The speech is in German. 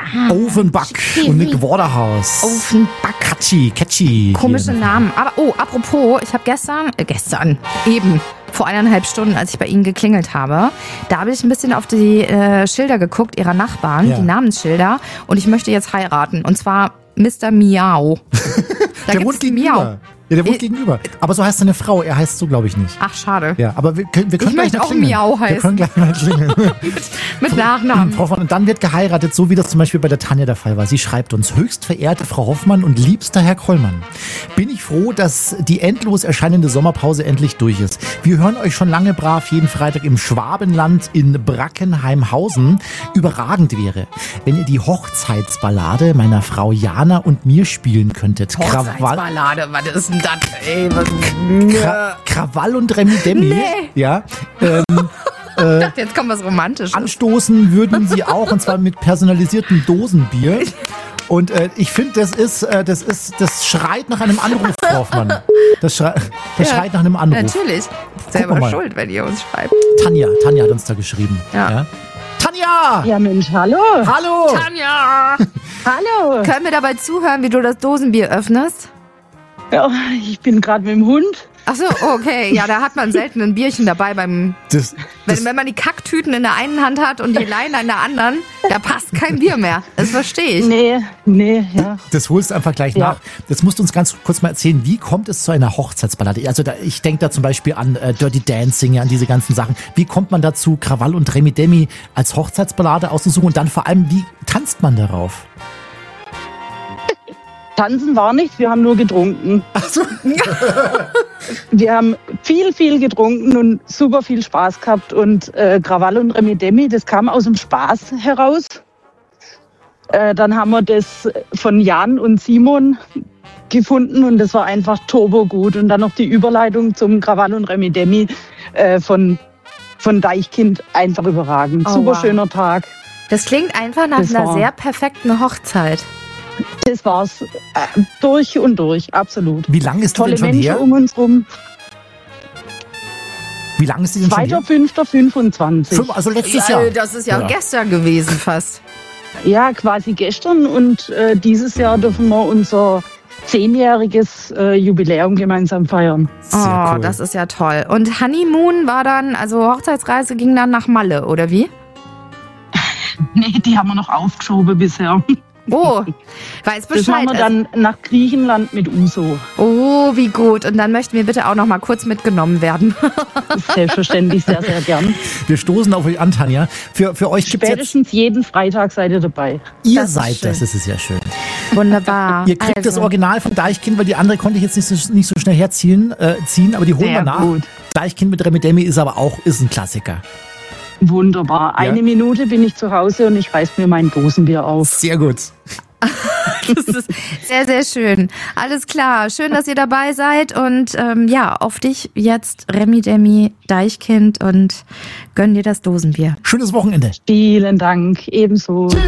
Offenbach und Nick Waterhouse. Offenbach. Catchy. Komische Namen. Aber, apropos, ich habe gestern, eben vor 1,5 Stunden, als ich bei Ihnen geklingelt habe, da habe ich ein bisschen auf die Schilder geguckt, Ihrer Nachbarn, die Namensschilder. Und ich möchte jetzt heiraten. Und zwar Mr. Miau. Der wohnt gegenüber. Ja, der wohnt gegenüber. Aber so heißt seine Frau. Er heißt so, glaube ich, nicht. Ach, schade. Ja, aber wir können ich gleich möchte mal auch klingeln. Miau heißen. Wir können gleich mal klingeln. mit Nachnamen. Frau Hoffmann, und dann wird geheiratet, so wie das zum Beispiel bei der Tanja der Fall war. Sie schreibt uns: höchst verehrte Frau Hoffmann und liebster Herr Kollmann. Bin ich froh, dass die endlos erscheinende Sommerpause endlich durch ist. Wir hören euch schon lange brav jeden Freitag im Schwabenland in Brackenheimhausen. Überragend wäre, wenn ihr die Hochzeitsballade meiner Frau Jana und mir spielen könntet. Hochzeitsballade, was ist denn das? Ey, Krawall und Remi Demi. Nee. Ja. Ich dachte, jetzt kommt was Romantisches. Anstoßen würden sie auch, und zwar mit personalisiertem Dosenbier. Und ich finde, das schreit nach einem Anruf, Frau Hoffmann. Das schreit nach einem Anruf. Natürlich. Selber schuld, wenn ihr uns schreibt. Tanja hat uns da geschrieben. Ja. Tanja! Ja, Mensch, hallo. Hallo! Tanja! Hallo. Können wir dabei zuhören, wie du das Dosenbier öffnest? Ja, ich bin gerade mit dem Hund. Ach so, okay. Ja, da hat man selten ein Bierchen dabei beim... Wenn man die Kacktüten in der einen Hand hat und die Leine in der anderen, da passt kein Bier mehr. Das verstehe ich. Nee, ja. Das holst du einfach gleich nach. Das musst du uns ganz kurz mal erzählen. Wie kommt es zu einer Hochzeitsballade? Also ich denke da zum Beispiel an Dirty Dancing, an diese ganzen Sachen. Wie kommt man dazu, Krawall und Remi Demi als Hochzeitsballade auszusuchen? Und dann vor allem, wie tanzt man darauf? Tanzen war nichts, wir haben nur getrunken. Ach so. Wir haben viel getrunken und super viel Spaß gehabt. Und Krawall und Remi Demi, das kam aus dem Spaß heraus. Dann haben wir das von Jan und Simon gefunden und das war einfach turbo gut. Und dann noch die Überleitung zum Krawall und Remi Demi von Deichkind, einfach überragend. Oh, super wow. schöner Tag. Das klingt einfach nach einer sehr perfekten Hochzeit. Das war's durch und durch, absolut. Wie lange ist die Tolle denn schon Menschen her? um uns rum. Wie lange ist die denn schon her? 2.5.25. Also letztes Jahr. Das ist ja gestern gewesen fast. Ja, quasi gestern. Und dieses Jahr dürfen wir unser 10-jähriges Jubiläum gemeinsam feiern. Sehr cool. Das ist ja toll. Und Honeymoon war dann, also Hochzeitsreise ging dann nach Malle, oder wie? Nee, die haben wir noch aufgeschoben bisher. Oh, weiß Das Bescheid. machen wir dann nach Griechenland mit Uso. Oh, wie gut. Und dann möchten wir bitte auch noch mal kurz mitgenommen werden. Selbstverständlich, sehr, sehr gern. Wir stoßen auf euch an, Tanja. Für euch gibt es jetzt... Spätestens jeden Freitag seid ihr dabei. Ihr Das ist seid schön. das ist ja schön. Wunderbar. Ihr kriegt das Original von Deichkind, weil die andere konnte ich jetzt nicht so schnell herziehen, aber die holen wir Sehr nach. gut. Deichkind mit Remi Demi ist aber auch ein Klassiker. Wunderbar. Ja. Eine Minute bin ich zu Hause und ich reiß mir mein Dosenbier auf. Sehr gut. Das ist sehr, sehr schön. Alles klar. Schön, dass ihr dabei seid. Und auf dich jetzt Remi Demi, Deichkind, und gönn dir das Dosenbier. Schönes Wochenende. Vielen Dank. Ebenso.